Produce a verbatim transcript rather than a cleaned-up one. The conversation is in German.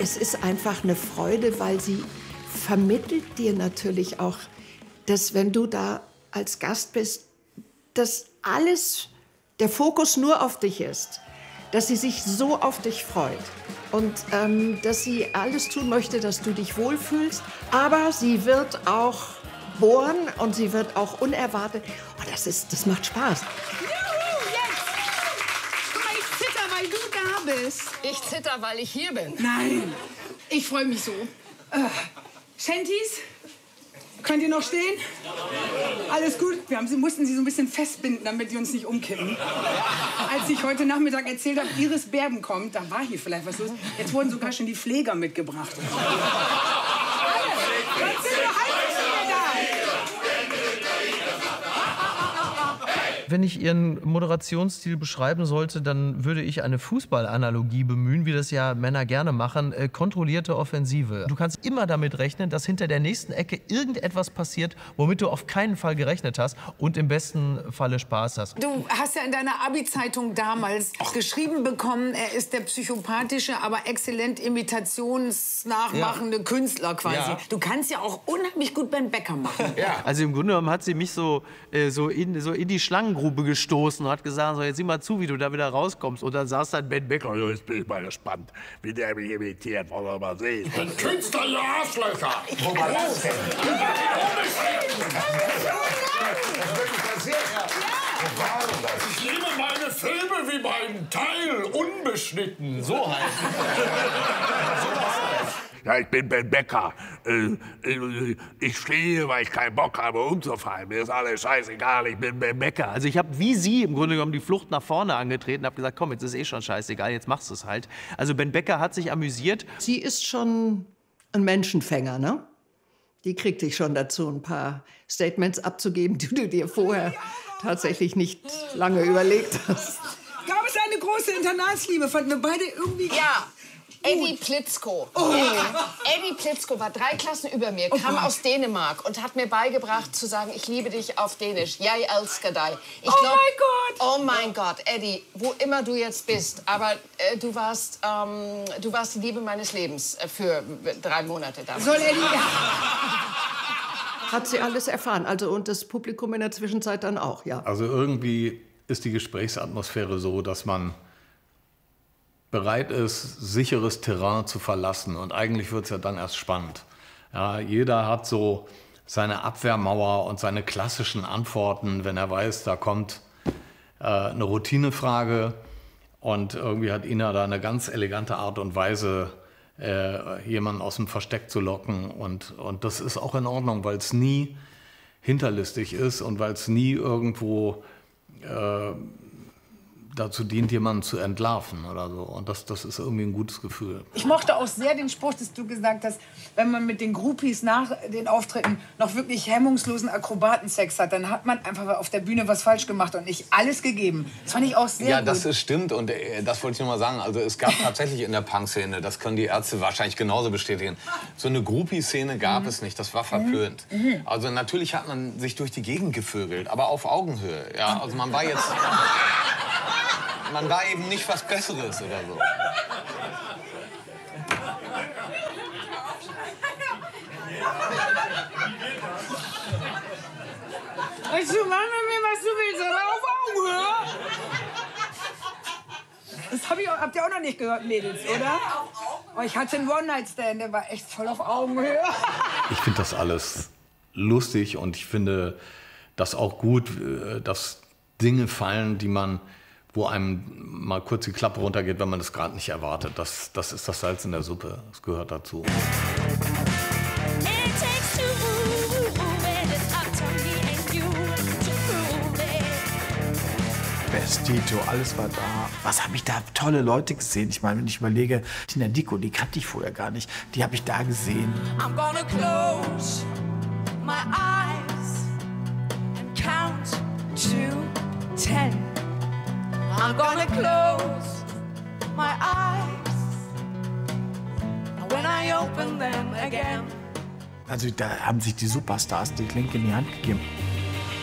es ist einfach eine Freude, weil sie vermittelt dir natürlich auch, dass wenn du da als Gast bist, dass alles, der Fokus nur auf dich ist. Dass sie sich so auf dich freut. Und ähm, dass sie alles tun möchte, dass du dich wohlfühlst. Aber sie wird auch bohren und sie wird auch unerwartet. Oh, das, ist, das macht Spaß. Juhu, jetzt! Guck mal, ich zitter, weil du da bist. Ich zitter, weil ich hier bin. Nein, ich freue mich so. Äh, Shanties, könnt ihr noch stehen? Alles gut? Wir haben sie, mussten sie so ein bisschen festbinden, damit die uns nicht umkippen. Als ich heute Nachmittag erzählt habe, Iris Berben kommt, da war hier vielleicht was los. Jetzt wurden sogar schon die Pfleger mitgebracht. Alle! Sonst sind wir halb nicht mehr da! Wenn ich Ihren Moderationsstil beschreiben sollte, dann würde ich eine Fußballanalogie bemühen, wie das ja Männer gerne machen. Äh, kontrollierte Offensive. Du kannst immer damit rechnen, dass hinter der nächsten Ecke irgendetwas passiert, womit du auf keinen Fall gerechnet hast und im besten Falle Spaß hast. Du hast ja in deiner Abi-Zeitung damals geschrieben bekommen, er ist der psychopathische, aber exzellent imitationsnachmachende ja. Künstler quasi. Ja. Du kannst ja auch unheimlich gut Ben Becker machen. Ja. Also im Grunde genommen hat sie mich so, äh, so, in, so in die Schlangengrube gestoßen und hat gesagt, so, jetzt sieh mal zu, wie du da wieder rauskommst. Und dann saß dann Ben Becker, oh, jetzt bin ich mal gespannt, wie der mich imitiert, wollen wir mal sehen. Ein Künstler, ihr Arschlöcher! Wo war das denn? Ich liebe meine Filme wie meinen Teil, unbeschnitten. So halt. Ja, ich bin Ben Becker. Ich stehe, weil ich keinen Bock habe, umzufallen. Mir ist alles scheißegal, ich bin Ben Becker. Also ich habe wie Sie im Grunde genommen die Flucht nach vorne angetreten, habe gesagt, komm, jetzt ist eh schon scheißegal, jetzt machst du es halt. Also Ben Becker hat sich amüsiert. Sie ist schon ein Menschenfänger, ne? Die kriegt dich schon dazu, ein paar Statements abzugeben, die du dir vorher tatsächlich nicht lange überlegt hast. Gab es eine große Internatsliebe? Fanden wir beide irgendwie... Ja. Eddie Plitzko. Oh. Eddie Plitzko war drei Klassen über mir, kam oh aus Dänemark und hat mir beigebracht zu sagen, ich liebe dich auf Dänisch. Jeg elsker dig. Ich oh glaub, mein Gott! Oh mein Gott, Eddie, wo immer du jetzt bist, aber äh, du, warst, ähm, du warst die Liebe meines Lebens äh, für drei Monate damals. Soll Eddie... Hat sie alles erfahren, also und das Publikum in der Zwischenzeit dann auch, ja. Also irgendwie ist die Gesprächsatmosphäre so, dass man bereit ist, sicheres Terrain zu verlassen. Und eigentlich wird es ja dann erst spannend. Ja, jeder hat so seine Abwehrmauer und seine klassischen Antworten, wenn er weiß, da kommt äh, eine Routinefrage. Und irgendwie hat Ina da eine ganz elegante Art und Weise, äh, jemanden aus dem Versteck zu locken. Und, und das ist auch in Ordnung, weil es nie hinterlistig ist und weil es nie irgendwo... Äh, dazu dient, jemanden zu entlarven oder so. Und das, das ist irgendwie ein gutes Gefühl. Ich mochte auch sehr den Spruch, dass du gesagt hast, wenn man mit den Groupies nach den Auftritten noch wirklich hemmungslosen Akrobatensex hat, dann hat man einfach auf der Bühne was falsch gemacht und nicht alles gegeben. Das fand ich auch sehr ja, gut. Ja, das ist, stimmt. Und äh, das wollte ich noch mal sagen. Also es gab tatsächlich in der Punk-Szene, das können die Ärzte wahrscheinlich genauso bestätigen, so eine Groupie-Szene gab mhm. es nicht. Das war verpönt. Mhm. Also natürlich hat man sich durch die Gegend gevögelt, aber auf Augenhöhe. Ja, also man war jetzt... Man war eben nicht was Besseres oder so. Weißt du, mach mit mir, was du willst, aber auf Augenhöhe. Das hab ich auch, habt ihr auch noch nicht gehört, Mädels, oder? Oh, ich hatte einen One-Night-Stand, der war echt voll auf Augenhöhe. Ich finde das alles lustig und ich finde das auch gut, dass Dinge fallen, die man... wo einem mal kurz die Klappe runtergeht, wenn man das gerade nicht erwartet. Das, das ist das Salz in der Suppe. Das gehört dazu. Best Tito, alles war da. Was habe ich da tolle Leute gesehen? Ich meine, wenn ich überlege, Tina Dicko, die kannte ich vorher gar nicht. Die habe ich da gesehen. I'm gonna close my eyes and count to ten. I'm gonna close my eyes when I open them again. Also da haben sich die Superstars die Klinke in die Hand gegeben.